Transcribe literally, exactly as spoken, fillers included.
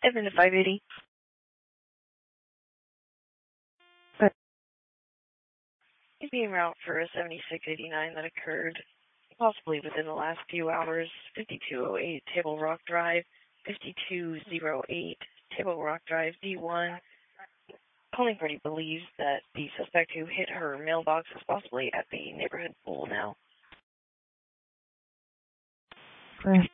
Evan to five eighty. You'd be en route for a seventy-six eighty-nine that occurred possibly within the last few hours. fifty-two oh eight Table Rock Drive, fifty-two oh eight Table Rock Drive, D one. Calling party believes that the suspect who hit her mailbox is possibly at the neighborhood pool now. Right.